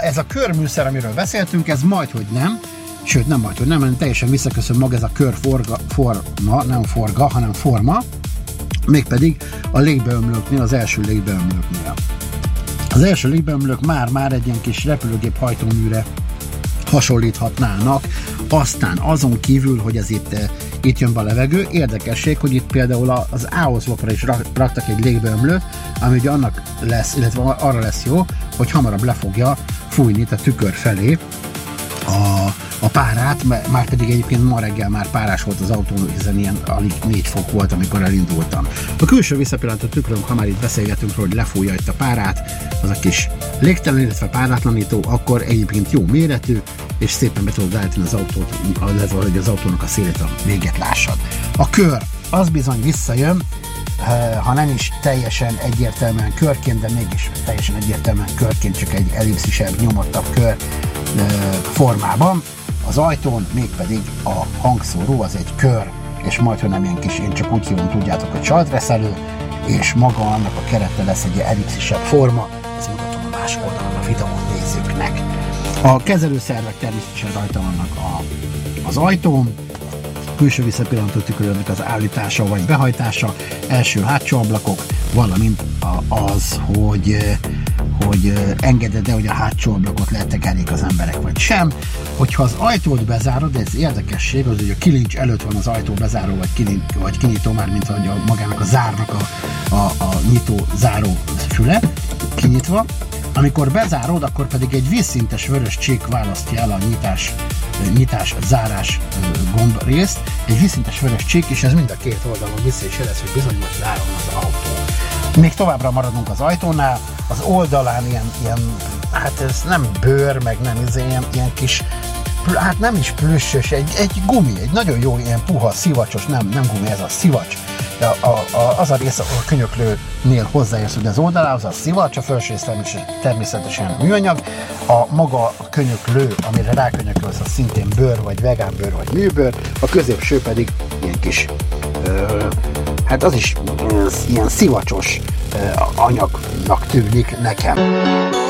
ez a körműszer, amiről beszéltünk, ez majdhogy nem, sőt nem majdhogy nem, hanem teljesen visszaköszön maga ez a forma, nem forga, hanem forma, mégpedig a légbeömlőknél, az első légbeömlőknél. Az első légbeömlők már egy ilyen kis repülőgép hajtóműre hasonlíthatnának, aztán azon kívül, hogy ez itt jön be a levegő, érdekesség, hogy itt például az áhozókra is raktak egy légbeömlőt, ami ugye annak lesz, illetve arra lesz jó, hogy hamarabb le fogja fújni itt a tükör felé a párát, már pedig egyébként ma reggel már párás volt az autó, hiszen ilyen alig 4 fok volt, amikor elindultam. A külső visszapillantó tükrünk, ha már itt beszélgetünk róla, hogy lefújja itt a párát, az a kis légtelen, illetve párátlanító, akkor egyébként jó méretű, és szépen be tudod állítani az autót, illetve hogy az autónak a szélét, a véget lássad. A kör, az bizony visszajön, ha nem is teljesen egyértelműen körként, de mégis teljesen egyértelműen körként, csak egy ellipszisebb, nyomottabb kör formában. Az ajtón mégpedig a hangszóró az egy kör, és majdhogy nem ilyen kis, én csak úgy hívom, tudjátok, hogy saltreszelő, és maga annak a kerete lesz egy ellipszisebb forma, ezt mutatom a más oldalon a videón nézőknek. A kezelőszervek természetesen rajta vannak az ajtón, külső visszapillantó tükörnek az állítása vagy behajtása, első-hátsó ablakok, valamint az, hogy engeded-e, hogy a hátsó ablakot letekerjék az emberek, vagy sem. Hogyha az ajtót bezárod, ez érdekesség, az, hogy a kilincs előtt van az ajtó bezáró, vagy kinyitó, már mint hogy magának a zárnak a nyitó-záró füle kinyitva. Amikor bezárod, akkor pedig egy vízszintes vörös csík választja el a nyitás-zárás gombrészt, egy vízszintes vörös csík, és ez mind a két oldalon vissza is jelez, hogy bizony most záron az autó. Még továbbra maradunk az ajtónál, az oldalán ilyen hát ez nem bőr, meg nem ilyen kis, hát nem is plüssös, egy gumi, egy nagyon jó ilyen puha, szivacsos, nem gumi, ez a szivacs. Az a rész a könyöklőnél hozzáérsz, hogy az oldalához a szivacs, a felső rész természetesen műanyag, a maga a könyöklő, amire rákönyökölsz, az szintén bőr, vagy vegánbőr, vagy műbőr, a középső pedig ilyen kis, hát az is ilyen szivacsos anyagnak tűnik nekem.